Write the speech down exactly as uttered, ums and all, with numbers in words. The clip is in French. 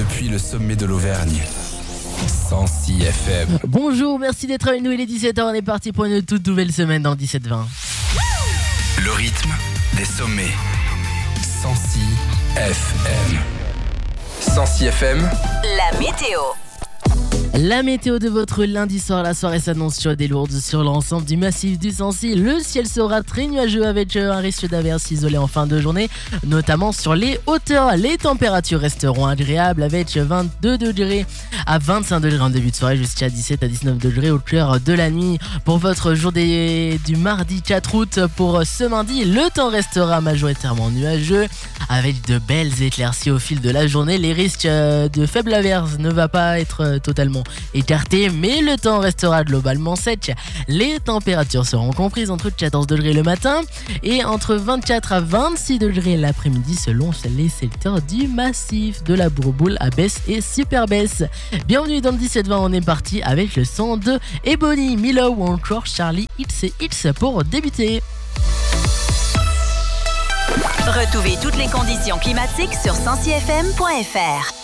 depuis le sommet de l'Auvergne. cent six F M. Bonjour, merci d'être avec nous, il est dix-sept heures, on est parti pour une toute nouvelle semaine dans dix-sept vingt. Le rythme des sommets. cent six F M. cent six F M. La météo. La météo de votre lundi soir, la soirée s'annonce chaude et lourde sur l'ensemble du massif du Sancy. Le ciel sera très nuageux avec un risque d'averses isolées en fin de journée, notamment sur les hauteurs. Les températures resteront agréables avec vingt-deux degrés à vingt-cinq degrés en début de soirée jusqu'à dix-sept à dix-neuf degrés au cœur de la nuit. Pour votre journée du mardi quatre août, pour ce mardi, le temps restera majoritairement nuageux avec de belles éclaircies au fil de la journée. Les risques de faibles averses ne va pas être totalement écarté, mais le temps restera globalement sec. Les températures seront comprises entre quatorze degrés le matin et entre vingt-quatre à vingt-six degrés l'après-midi selon les secteurs du massif de la Bourboule à Besse et Super Besse. Bienvenue dans le dix-sept vingt, on est parti avec le son de Ebony, Milo ou encore Charlie X X pour débuter. Retrouvez toutes les conditions climatiques sur cent six F M point F R.